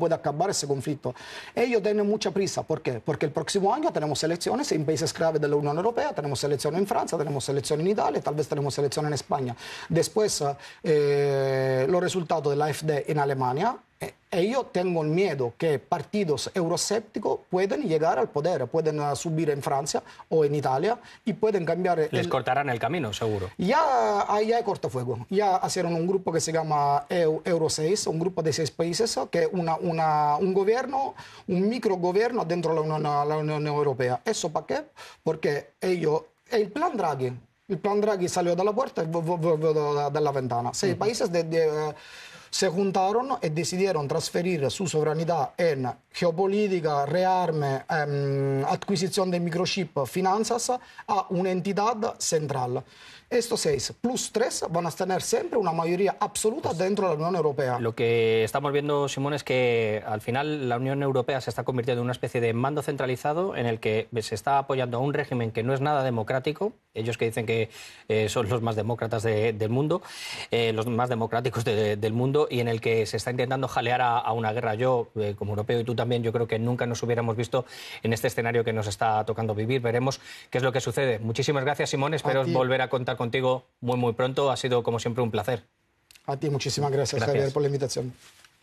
puede acabar ese conflicto. Ellos tienen mucha prisa. ¿Por qué? Porque el próximo año tenemos elecciones en países clave de la Unión Europea, tenemos elecciones en Francia, tenemos elecciones en Italia, tal vez tenemos elecciones en España. Después, los resultados de la AfD en Alemania. Yo tengo miedo que partidos euroscépticos pueden llegar al poder, pueden subir en Francia o en Italia y pueden cambiar... Les cortarán el camino, seguro. Ya hay cortafuego. Ya hicieron un grupo que se llama Euro 6, un grupo de 6 países, que es un gobierno, un microgobierno dentro de la Unión Europea. ¿Eso para qué? Porque ellos... El plan Draghi salió de la puerta y volvió de la ventana. 6 países se juntaron y decidieron transferir su soberanía en geopolítica, rearme, adquisición de microchip, finanzas, a una entidad central. Estos 6 plus 3 van a tener siempre una mayoría absoluta dentro de la Unión Europea. Lo que estamos viendo, Simón, es que al final la Unión Europea se está convirtiendo en una especie de mando centralizado en el que se está apoyando a un régimen que no es nada democrático, ellos que dicen que son los más demócratas del mundo, los más democráticos del mundo, y en el que se está intentando jalear a una guerra. Yo, como europeo, y tú también, yo creo que nunca nos hubiéramos visto en este escenario que nos está tocando vivir. Veremos qué es lo que sucede. Muchísimas gracias, Simón. Espero volver a contar contigo muy pronto. Ha sido, como siempre, un placer. A ti, muchísimas gracias, Javier, por la invitación.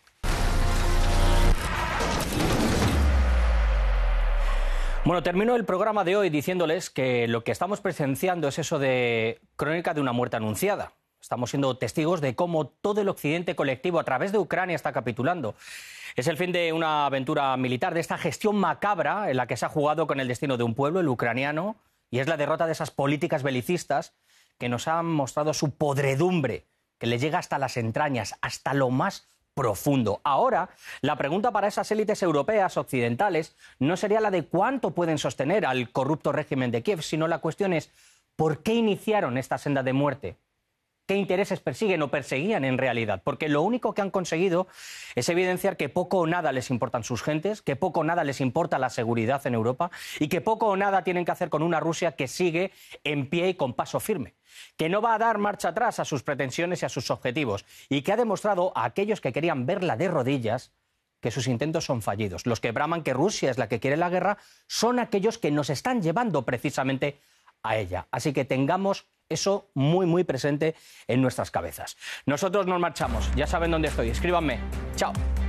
Bueno, termino el programa de hoy diciéndoles que lo que estamos presenciando es eso de crónica de una muerte anunciada. Estamos siendo testigos de cómo todo el occidente colectivo a través de Ucrania está capitulando. Es el fin de una aventura militar, de esta gestión macabra en la que se ha jugado con el destino de un pueblo, el ucraniano, y es la derrota de esas políticas belicistas que nos han mostrado su podredumbre, que le llega hasta las entrañas, hasta lo más profundo. Ahora, la pregunta para esas élites europeas occidentales no sería la de cuánto pueden sostener al corrupto régimen de Kiev, sino la cuestión es ¿por qué iniciaron esta senda de muerte? ¿Qué intereses persiguen o perseguían en realidad? Porque lo único que han conseguido es evidenciar que poco o nada les importan sus gentes, que poco o nada les importa la seguridad en Europa y que poco o nada tienen que hacer con una Rusia que sigue en pie y con paso firme, que no va a dar marcha atrás a sus pretensiones y a sus objetivos y que ha demostrado a aquellos que querían verla de rodillas que sus intentos son fallidos. Los que braman que Rusia es la que quiere la guerra son aquellos que nos están llevando precisamente a ella. Así que tengamos eso muy presente en nuestras cabezas. Nosotros nos marchamos. Ya saben dónde estoy. Escríbanme. Chao.